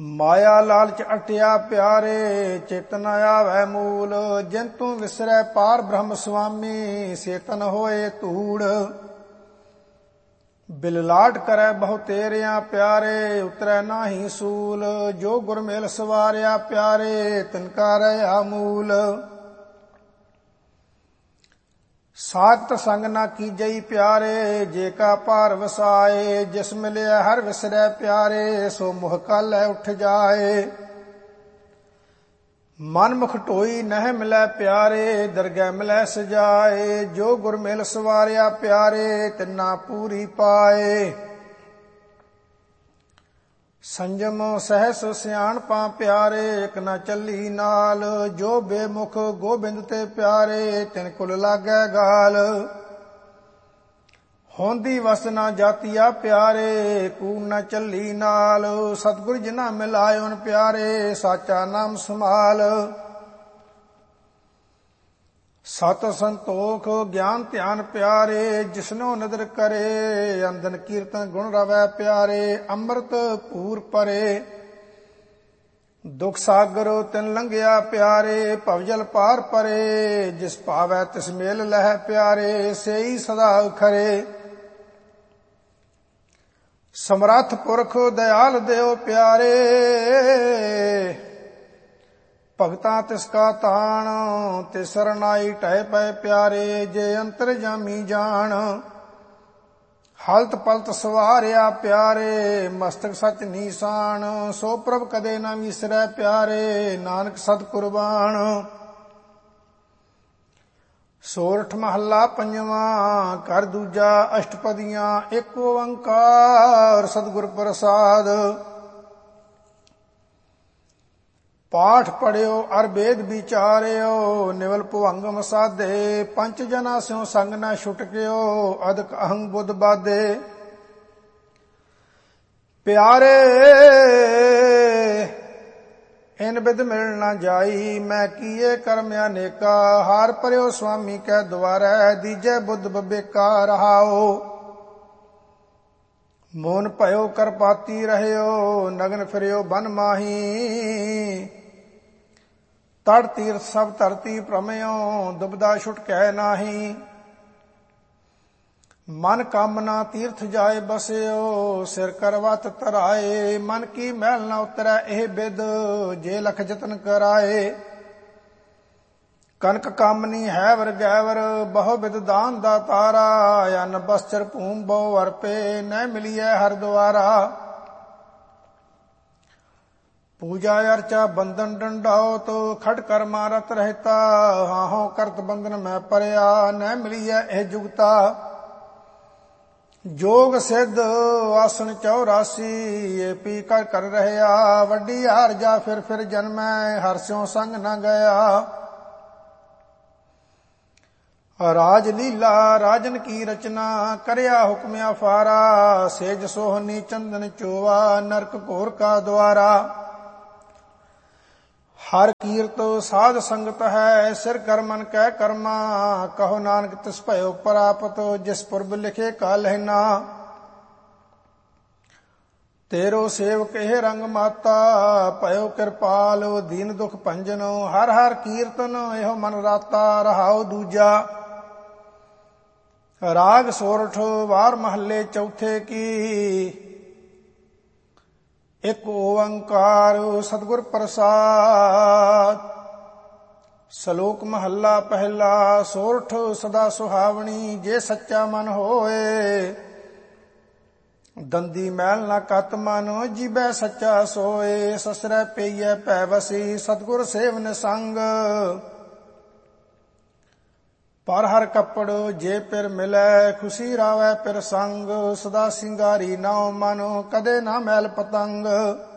ਮਾਇਆ ਲਾਲਚ ਅਟਿਆ ਪਿਆਰੇ, ਚੇਤਨ ਆਵੈ ਮੂਲ। ਜਿਨ ਤੂੰ ਵਿਸਰੈ ਪਾਰ ਬ੍ਰਹਮ ਸੁਆਮੀ, ਸੇਤਨ ਹੋਏ ਧੂੜ। ਬਿਲਲਾਟ ਕਰੈ ਬਹੁ ਤੇਰਿਆਂ ਪਿਆਰੇ, ਉਤਰੈ ਨਾਹੀ ਸੂਲ। ਜੋ ਗੁਰ ਮੇਲ ਸਵਾਰਿਆ ਪਿਆਰੇ, ਤਿਨ ਕਾ ਰਹਾ ਮੂਲ। ਸਾਖਤ ਸੰਗ ਨਾ ਕੀਜਈ ਪਿਆਰੇ, ਜੇ ਕਾ ਭਾਰ ਵਸਾਏ। ਜਿਸ ਮਿਲਿਆ ਹਰ ਵਿਸਰੈ ਪਿਆਰੇ, ਸੋ ਮੁਹ ਕਾਲੈ ਉਠ ਜਾਏ। ਮਨ ਮੁਖ ਢੋਈ ਨਹਿ ਮਿਲੈ ਪਿਆਰੇ, ਦਰਗਹਿ ਮਿਲੈ ਸਜਾਏ। ਜੋ ਗੁਰ ਮਿਲ ਸਵਾਰਿਆ ਪਿਆਰੇ, ਤਿਨਾ ਪੂਰੀ ਪਾਏ। ਸੰਜਮ ਸਹਿਸ ਸਿਆਣਪਾਂ ਪਿਆਰੇ, ਇਕ ਨਾ ਚੱਲੀ ਨਾਲ। ਜੋ ਬੇਮੁਖ ਗੋਬਿੰਦ ਤੇ ਪਿਆਰੇ, ਤਿਨ ਕੁਲ ਲਾਗੈ ਗਾਲ। ਹੋਂਦੀ ਵਸ ਨਾ ਜਾਤੀਆ ਪਿਆਰੇ, ਕੂੜ ਨਾ ਚੱਲੀ ਨਾਲ। ਸਤਿਗੁਰ ਜਿਨਾ ਮਿਲਾਇਓਨ ਪਿਆਰੇ, ਸਾਚਾ ਨਾਮ ਸਮਾਲ। ਸਤ ਸੰਤੋਖ ਗਿਆਨ ਧਿਆਨ ਪਿਆਰੇ, ਜਿਸਨੋ ਨਦਰ ਕਰੇ। ਅੰਦਨ ਕੀਰਤਨ ਗੁਣ ਰਵੈ ਪਿਆਰੇ, ਅੰਮ੍ਰਿਤ ਪੂਰ ਪਰੇ। ਦੁਖ ਸਾਗਰ ਤਿਨ ਲੰਘਿਆ ਪਿਆਰੇ, ਭਵਜਲ ਪਾਰ ਪਰੇ। ਜਿਸ ਭਾਵੈ ਤਿਸ ਮੇਲ ਲਹਿ ਪਿਆਰੇ, ਸੇਈ ਸਦਾ ਖਰੇ। ਸਮਰੱਥ ਪੁਰਖ ਦਇਆਲ ਦਿਓ ਪਿਆਰੇ, ਭਗਤਾਂ ਤਿਸ ਕਾ ਤਾਣ। ਤੇ ਸਰਨਾਈ ਢਹਿ ਪਏ ਪਿਆਰੇ, ਜੇ ਅੰਤਰ ਜਾਮੀ ਜਾਣ। ਹਲਤ ਪਲਤ ਸਵਾਰਿਆ ਪਿਆਰੇ, ਮਸਤਕ ਸਚ ਨੀਸਾਨ। ਸੋ ਪ੍ਰਭ ਕਦੇ ਨਾ ਵਿਸਰੈ ਪਿਆਰੇ, ਨਾਨਕ ਸਦ ਕੁਰਬਾਨ। ਸੋਰਠ ਮਹੱਲਾ ਪੰਜਵਾਂ, ਘਰ ਦੂਜਾ ਅਸ਼ਟਪਦੀਆਂ। ਏਕ ਓੰਕਾਰ ਸਤਿਗੁਰ ਪ੍ਰਸਾਦ। ਪਾਠ ਪੜਿਓ ਅਰ ਵੇਦ ਵਿਚਾਰਿਓ, ਨਿਵਲ ਭੁਵੰਗਮ ਸਾਧੇ। ਪੰਚ ਜਨਾ ਸਿਉ ਸੰਗ ਨਾ ਛੁਟਕਿਓ, ਅਦਕ ਅਹੰ ਬੁੱਧ ਬਾਧੇ। ਪਿਆਰੇ ਇਨ ਬਿਦ ਮਿਲ ਨਾ ਜਾਈ, ਮੈਂ ਕੀਏ ਕਰਮ ਅਨੇਕਾ। ਹਾਰ ਪਰਿਓ ਸੁਆਮੀ ਕੈ ਦੁਆਰੈ, ਦੀਜੈ ਬੁੱਧ ਬਬੇਕਾ ਰਹਾਓ। ਮੋਨ ਭਇਓ ਕਰਪਾਤੀ ਰਹਿਓ, ਨਗਨ ਫਿਰਿਓ ਬਨ ਮਾਹੀ। ਤੜ ਤੀਰਥ ਸਭ ਧਰਤੀ ਭ੍ਰਮਿਓ, ਦੁਬਦਾ ਛੁਟਕੈ ਨਾਹੀ। ਮਨ ਕਾਮਨਾ ਤੀਰਥ ਜਾਏ ਬਸਿਓ, ਸਿਰ ਕਰਵਤ ਧਰਾਏ। ਮਨ ਕੀ ਮੈਲ ਨਾ ਉਤਰੈ ਇਹ ਬਿਦ, ਜੇ ਲਖ ਜਤਨ ਕਰਾਏ। ਕਨਕ ਕਾਮਨੀ ਹੈ ਵਰ ਗੈਵਰ, ਬਹੁ ਬਿਦ ਦਾਨ ਦਾ ਤਾਰਾ। ਅਨ ਬਸਤਰ ਭੂਮ ਬਹੁ ਅਰਪੇ, ਨਹਿ ਮਿਲੀਐ ਹਰ ਦੁਆਰਾ। ਪੂਜਾ ਅਰਚਾ ਬੰਧਨ ਡੰਡਾਉਤ, ਖੜ ਕਰ ਮਾਰਤ ਰਹਿਤਾ। ਹਾਹੋਂ ਕਰਤ ਬੰਧਨ ਮੈਂ ਪਰਿਆ, ਨਹਿ ਮਿਲੀਐ ਇਹ ਜੁਗਤਾ। ਜੋਗ ਸਿੱਧ ਆਸਣ 84, ਏ ਪੀ ਕਰ ਕਰ ਰਹਿਆ। ਵੱਡੀ ਹਾਰ ਜਾ ਫਿਰ ਜਨਮੈ, ਹਰ ਸਿਉ ਸੰਗ ਨਾ ਗਿਆ। ਰਾਜ ਲੀਲਾ ਰਾਜਨ ਕੀ ਰਚਨਾ, ਕਰਿਆ ਹੁਕਮ ਅਫਾਰਾ। ਸੇਜ ਸੋਹਨੀ ਚੰਦਨ ਚੋਵਾ, ਨਰਕ ਘੋਰ ਕਾ ਦੁਆਰਾ। ਹਰ ਕੀਰਤ ਸਾਧ ਸੰਗਤ ਹੈ, ਸਿਰ ਕਰ ਮਨ ਕੈ ਕਰਮਾ। ਕਹੋ ਨਾਨਕ ਤਿਸ ਭਇਓ ਪ੍ਰਾਪਤ, ਜਿਸ ਪੁਰਬ ਲਿਖੇ ਕਾਲਹਿ ਨਾ। ਤੇਰੋ ਸੇਵਕ ਇਹ ਰੰਗ ਮਾਤਾ, ਭਇਓ ਕਿਰਪਾਲ ਦੀਨ ਦੁਖ ਭੰਜਨ। ਹਰ ਹਰ ਕੀਰਤਨ ਇਹੋ ਮਨ ਰਾਤਾ, ਰਹਾਉ ਦੂਜਾ। ਰਾਗ ਸੋਰਠ ਵਾਰ ਮਹੱਲੇ ਚੌਥੇ ਕੀ। ਇਕ ਓੰਕਾਰ ਸਤਿਗੁਰ ਪ੍ਰਸਾਦ। ਸ਼ਲੋਕ ਮਹੱਲਾ ਪਹਿਲਾ। ਸੋਰਠ ਸਦਾ ਸੁਹਾਵਣੀ, ਜੇ ਸੱਚਾ ਮਨ ਹੋਏ। ਦੰਦੀ ਮੈਲ ਨਾ ਕਤ ਮਨ, ਜੀਬੈ ਸੱਚਾ ਸੋਏ। ਸਸਰੈ ਪਈਐ ਭੈ ਵਸੀ, ਸਤਿਗੁਰ ਸੇਵਨ ਸੰਗ। ਪਰ ਹਰ ਕੱਪੜ ਜੇ ਪਿਰ ਮਿਲੈ, ਖੁਸ਼ੀ ਰਾਵੈ ਪਿਰ ਸੰਗ। ਸਦਾ ਸਿੰਗਾਰੀ ਨਾਉ ਮਨ, ਕਦੇ ਨਾ ਮੈਲ ਪਤੰਗ।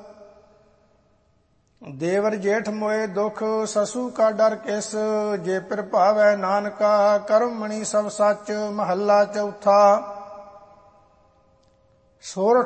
ਦੇਵਰ ਜੇਠ ਮੋਏ ਦੁਖ, ਸਸੂ ਕਾ ਡਰ ਕਿਸ। ਜੇ ਪਿਰ ਭਾਵੈ ਨਾਨਕਾ, ਕਰਮ ਮਣੀ ਸਭ ਸੱਚ। ਮਹੱਲਾ ਚੌਥਾ। ਸੋਰਠ